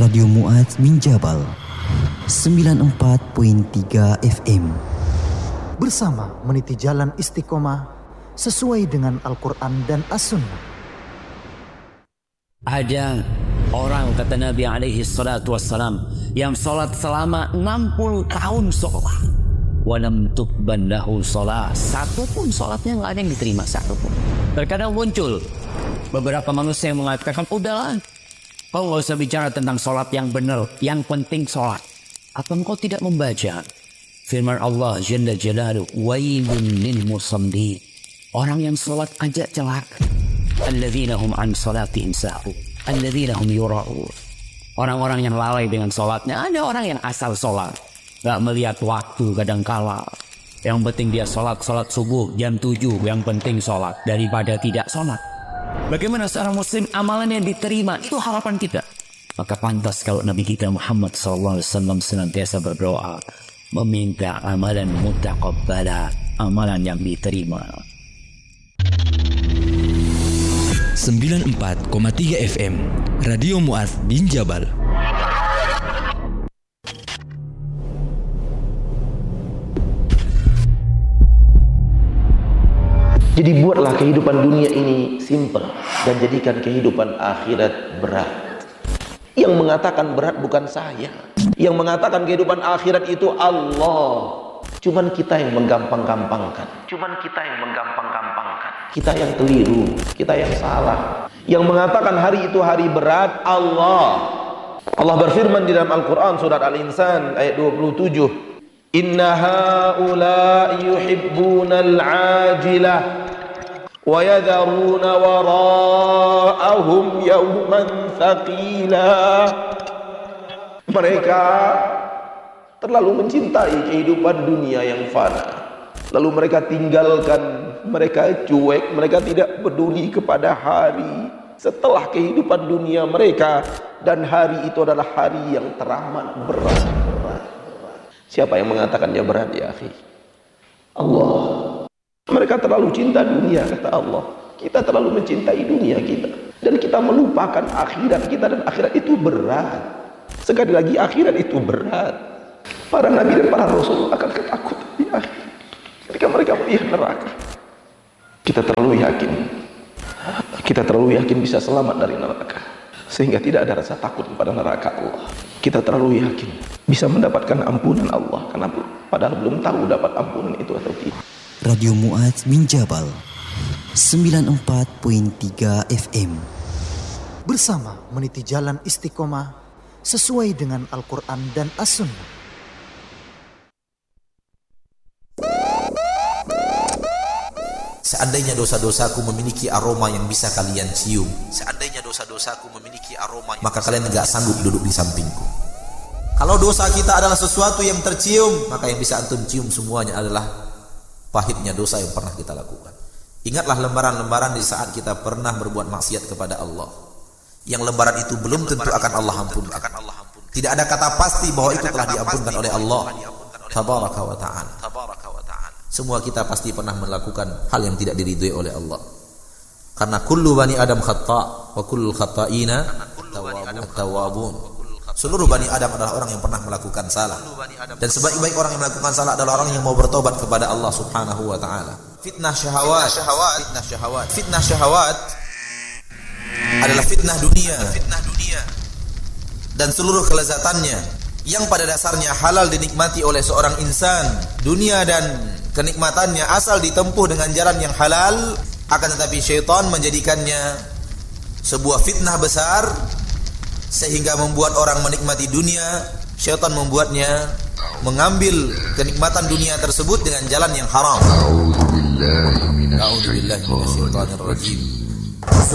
Radio Mu'adz bin Jabal 94.3 FM. Bersama meniti jalan istiqomah sesuai dengan Al-Quran dan As-Sunnah. Ada orang, kata Nabi alaihi salatu wassalam, yang sholat selama 60 tahun sholat, walam tuqban lahu sholat, satu pun sholatnya nggak ada yang diterima, satu pun. Terkadang muncul beberapa manusia yang mengatakan, udahlah, kau nggak usah bicara tentang sholat yang benar, yang penting sholat. Apa engkau tidak membaca firman Allah Jalla Jalaluhu, wailun lil musallin, orang yang sholat aja celaka, alladzina hum an sholatihim sahun, alladzina hum yura'un, orang-orang yang lalai dengan sholatnya. Ada orang yang asal sholat, nggak melihat waktu kadangkala. Yang penting dia sholat subuh jam 7, yang penting sholat daripada tidak sholat. Bagaimana seorang muslim amalan yang diterima, itu harapan kita. Maka pantas kalau Nabi kita Muhammad SAW senantiasa berdoa, meminta amalan mutaqabbala, amalan yang diterima. 94,3 FM Radio Mu'adz bin Jabal. Jadi buatlah kehidupan dunia ini simple dan jadikan kehidupan akhirat berat. Yang mengatakan berat bukan saya. Yang mengatakan kehidupan akhirat itu Allah. Cuman kita yang menggampang-gampangkan. Kita yang keliru, kita yang salah. Yang mengatakan hari itu hari berat Allah. Allah berfirman di dalam Al-Quran surat Al-Insan ayat 27. Inna haula'i yuhibbunal ajilah wa yadharuna wara'ahum yawman thaqila. Mereka terlalu mencintai kehidupan dunia yang fana, lalu mereka tinggalkan, mereka cuek, mereka tidak peduli kepada hari setelah kehidupan dunia mereka, dan hari itu adalah hari yang teramat berat. Siapa yang mengatakannya berat, ya akhi? Allah. Mereka terlalu cinta dunia, kata Allah. Kita terlalu mencintai dunia kita, dan kita melupakan akhirat kita, dan akhirat itu berat. Sekali lagi, akhirat itu berat. Para nabi dan para rasul akan ketakutan di akhir ketika mereka melihat neraka. Kita terlalu yakin bisa selamat dari neraka, sehingga tidak ada rasa takut kepada neraka Allah. Kita terlalu yakin bisa mendapatkan ampunan Allah, karena padahal belum tahu dapat ampunan itu atau tidak. Radio Mu'adz bin Jabal 94.3 FM. Bersama meniti jalan istiqomah sesuai dengan Al-Quran dan As-Sunnah. Seandainya dosa-dosaku memiliki aroma yang bisa kalian cium, maka kalian enggak sanggup duduk di sampingku. Kalau dosa kita adalah sesuatu yang tercium, maka yang bisa antum cium semuanya adalah pahitnya dosa yang pernah kita lakukan. Ingatlah lembaran-lembaran di saat kita pernah berbuat maksiat kepada Allah. Yang lembaran itu belum tentu akan Allah ampunkan. Tidak ada kata pasti bahwa itu telah diampunkan oleh Allah Tabaraka wa ta'ala. Semua kita pasti pernah melakukan hal yang tidak diridhoi oleh Allah. Karena kullu bani Adam khata' wa kullul khata'ina tawwabun. Seluruh bani Adam adalah orang yang pernah melakukan salah, dan sebaik-baik orang yang melakukan salah adalah orang yang mau bertobat kepada Allah Subhanahu wa taala. Fitnah syahwat adalah fitnah dunia dan seluruh kelezatannya yang pada dasarnya halal dinikmati oleh seorang insan. Dunia dan kenikmatannya asal ditempuh dengan jalan yang halal, akan tetapi syaitan menjadikannya sebuah fitnah besar sehingga membuat orang menikmati dunia. Syaitan membuatnya mengambil kenikmatan dunia tersebut dengan jalan yang haram. A'udzubillahi minasyaitonir rajim.